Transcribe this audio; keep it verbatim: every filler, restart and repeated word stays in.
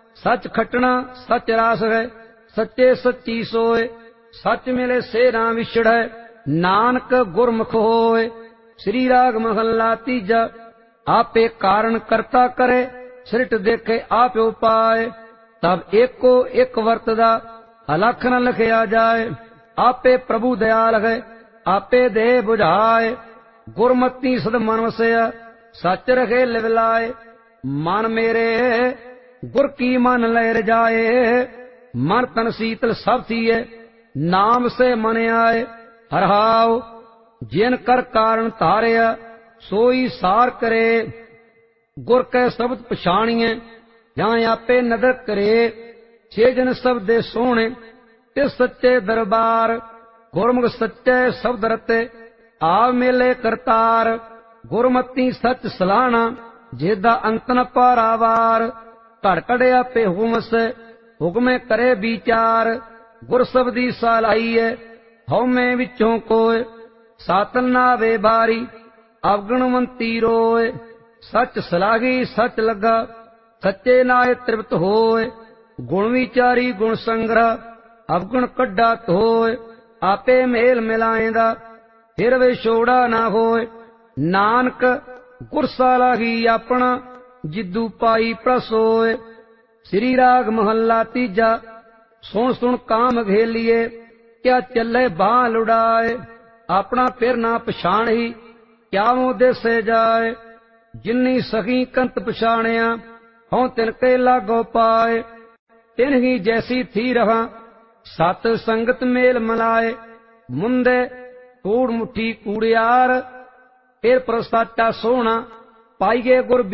सच खटना सच रास है, सच्चे सच्ची सोए। सच मिले से ना विछड़ै, नानक गुरमुख होए। श्री राग महला तीजा। आपे कारण करता करे, सृट देखे आप उपाय। तब एको एक वर्तदा, अलख न लखया जाए। आपे प्रभु दयाल है, आपे दे बुझाए। गुरमति सद मन वसया, सच रखे लिवलाए। मन मेरे गुर की मन लहर जाए, मन तन शीतल सब थिए, नाम से मन आए। हरहाओ जिन कर कारण धारिया, सोई सार करे। गुर कै शब्द पछाणिए, जहाँ आपे नदर करे। छे जन शब्दे सोहणे, तिस सच्चे दरबार। गुरमुख सच्चे शब्द रते, आव मेले करतार। गुरमति सच सलाहना, जेदा अंत न पारावार। घड़ घड़ आपे हुकम से, हुक्मे करे विचार। गुर शब्दी सालाई है, हौमे विचों कोय। सातल नावे बारी, अवगुणवंती रोए। सच सलाही सच लगा, सच्चे नाय तृप्त होए। गुण विचारी गुण संग्रह, अवगुण कड्डा होए। आपे मेल मिलाएंदा, फिर विछोड़ा ना होए। नानक गुर सलाही अपना, जिद्दू पाई प्रसोए। श्री राग महला तीजा। सुन सुन काम घेलिए, क्या चले बाह लुड़ाए। अपना फिर ना पछाण ही, क्या वो देसे जाए। जिन्नी सखी कंत पछाणिया, हों तिनके लागो पाए। तिन ही जैसी थी रहा, सत संगत मेल मलाए। मुंदे कूड़ मुठी कूड़ियार, फिर प्रसाचा सोहना, पाइए गुर